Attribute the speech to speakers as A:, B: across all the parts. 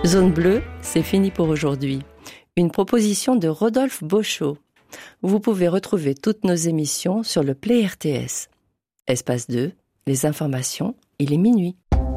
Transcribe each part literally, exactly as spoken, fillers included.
A: Zone bleue, c'est fini pour aujourd'hui. Une proposition de Rodolphe Beauchot. Vous pouvez retrouver toutes nos émissions sur le Play R T S. Espace deux, les informations, il est minuit.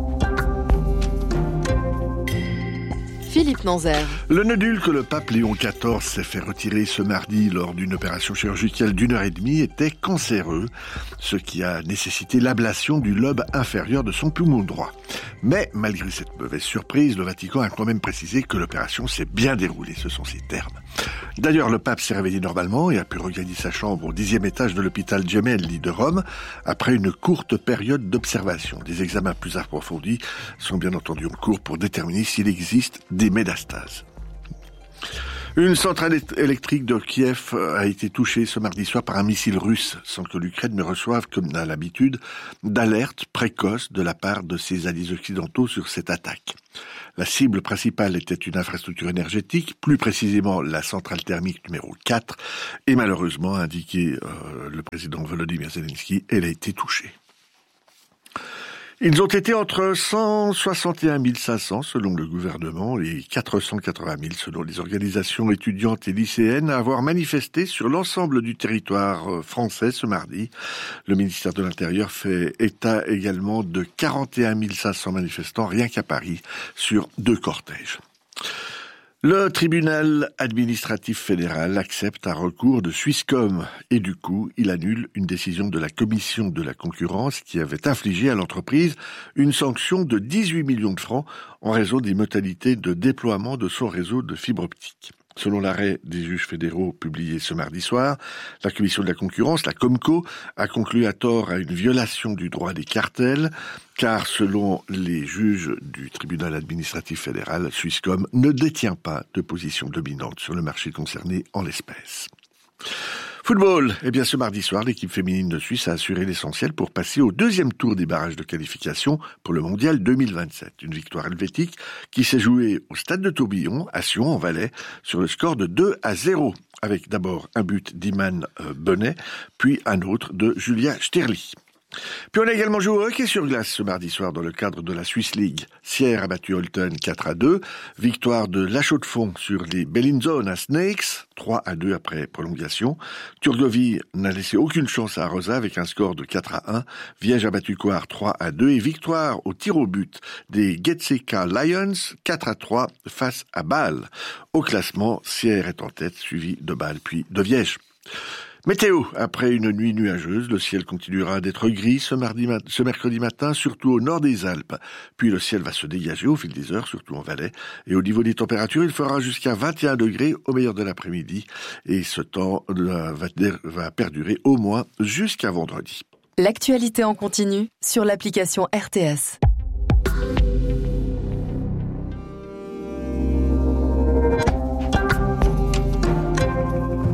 B: Philippe Nanzer.
C: Le nodule que le pape Léon quatorze s'est fait retirer ce mardi lors d'une opération chirurgicale d'une heure et demie était cancéreux, ce qui a nécessité l'ablation du lobe inférieur de son poumon droit. Mais malgré cette mauvaise surprise, le Vatican a quand même précisé que l'opération s'est bien déroulée, ce sont ses termes. D'ailleurs, le pape s'est réveillé normalement et a pu regagner sa chambre au dixième étage de l'hôpital Gemelli de Rome après une courte période d'observation. Des examens plus approfondis sont bien entendu en cours pour déterminer s'il existe des métastases. Une centrale électrique de Kiev a été touchée ce mardi soir par un missile russe, sans que l'Ukraine ne reçoive, comme à l'habitude, d'alertes précoces de la part de ses alliés occidentaux sur cette attaque. La cible principale était une infrastructure énergétique, plus précisément la centrale thermique numéro quatre, et malheureusement, a indiqué euh, le président Volodymyr Zelensky, elle a été touchée. Ils ont été entre cent soixante et un mille cinq cents selon le gouvernement et quatre cent quatre-vingt mille selon les organisations étudiantes et lycéennes à avoir manifesté sur l'ensemble du territoire français ce mardi. Le ministère de l'Intérieur fait état également de quarante et un mille cinq cents manifestants rien qu'à Paris sur deux cortèges. Le tribunal administratif fédéral accepte un recours de Swisscom et du coup, il annule une décision de la commission de la concurrence qui avait infligé à l'entreprise une sanction de dix-huit millions de francs en raison des modalités de déploiement de son réseau de fibre optique. Selon l'arrêt des juges fédéraux publié ce mardi soir, la commission de la concurrence, la Comco, a conclu à tort à une violation du droit des cartels, car selon les juges du tribunal administratif fédéral, Swisscom ne détient pas de position dominante sur le marché concerné en l'espèce. Football. Eh bien, ce mardi soir, l'équipe féminine de Suisse a assuré l'essentiel pour passer au deuxième tour des barrages de qualification pour le mondial deux mille vingt-sept. Une victoire helvétique qui s'est jouée au stade de Tourbillon, à Sion, en Valais, sur le score de deux à zéro, avec d'abord un but d'Iman Bonnet, puis un autre de Julia Sterli. Puis on a également joué au hockey sur glace ce mardi soir dans le cadre de la Swiss League. Sierre a battu Holton quatre à deux, victoire de La Chaux-de-Fonds sur les Bellinzona Snakes, trois à deux après prolongation. Turgovie n'a laissé aucune chance à Arosa avec un score de quatre à un. Viège a battu Coire trois à deux et victoire au tir au but des Getseka Lions quatre à trois face à Bâle. Au classement, Sierre est en tête, suivi de Bâle puis de Viège. Météo. Après une nuit nuageuse, le ciel continuera d'être gris ce, mardi, ce mercredi matin, surtout au nord des Alpes. Puis le ciel va se dégager au fil des heures, surtout en Valais. Et au niveau des températures, il fera jusqu'à vingt et un degrés au meilleur de l'après-midi. Et ce temps va, va perdurer au moins jusqu'à vendredi.
B: L'actualité en continu sur l'application R T S.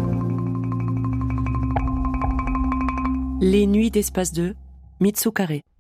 A: Les nuits d'Espace deux, Mitsukare.